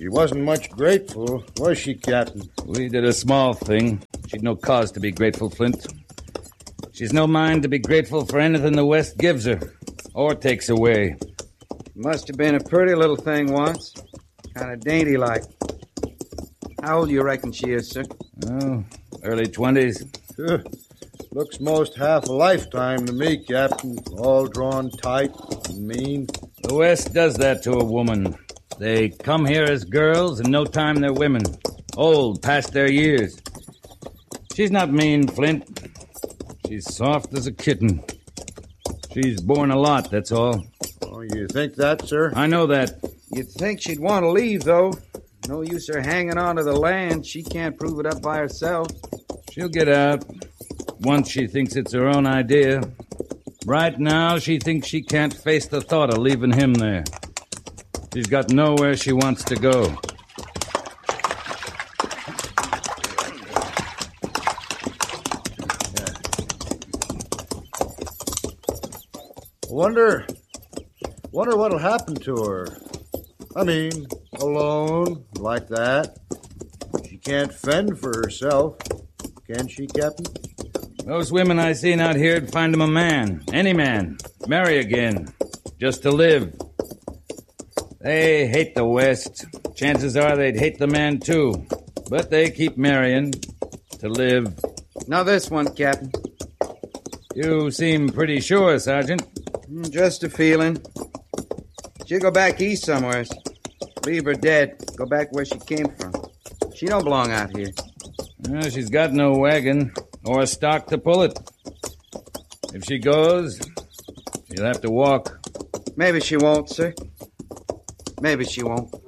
She wasn't much grateful, was she, Captain? We did a small thing. She'd no cause to be grateful, Flint. She's no mind to be grateful for anything the West gives her or takes away. Must have been a pretty little thing once. Kind of dainty-like. How old do you reckon she is, sir? Oh, early 20s. Looks most half a lifetime to me, Captain. All drawn tight and mean. The West does that to a woman. They come here as girls, and no time they're women. Old, past their years. She's not mean, Flint. She's soft as a kitten. She's borne a lot, that's all. Oh, you think that, sir? I know that. You'd think she'd want to leave, though. No use her hanging on to the land. She can't prove it up by herself. She'll get out once she thinks it's her own idea. Right now, she thinks she can't face the thought of leaving him there. She's got nowhere she wants to go. Wonder what'll happen to her. I mean, alone, like that. She can't fend for herself, can she, Captain? Those women I seen out here'd find him a man, any man, marry again, just to live. They hate the West. Chances are they'd hate the man, too. But they keep marrying to live. Now this one, Captain. You seem pretty sure, Sergeant. Just a feeling. She'll go back east somewhere. Leave her dead. Go back where she came from. She don't belong out here. Well, she's got no wagon or a stock to pull it. If she goes, she'll have to walk. Maybe she won't, sir. Maybe she won't.